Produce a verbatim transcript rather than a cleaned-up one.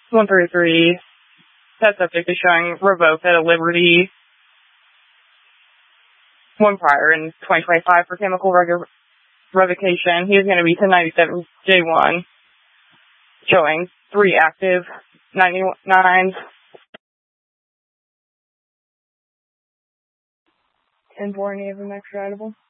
one thirty-three. That subject is showing revoked at a Liberty. One prior in twenty twenty-five for chemical reg- revocation. He is going to be ten ninety-seven J one. Showing three active ninety-nines. ten four, any of them extraditable?